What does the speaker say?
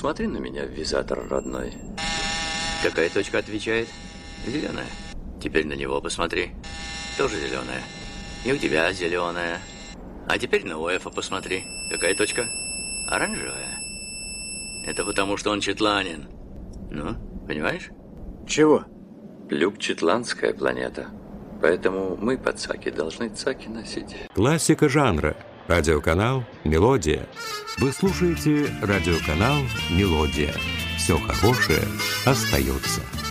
Посмотри на меня, визатор родной. Какая точка отвечает? Зеленая. Теперь на него посмотри. Тоже зеленая. И у тебя зеленая. А теперь на Уэфа посмотри. Какая точка? Оранжевая. Это потому, что он четланин. Ну, понимаешь? Чего? Люк — четландская планета. Поэтому мы, пацаки, должны цаки носить. Классика жанра. Радиоканал «Мелодия». Вы слушаете радиоканал «Мелодия». Все хорошее остается.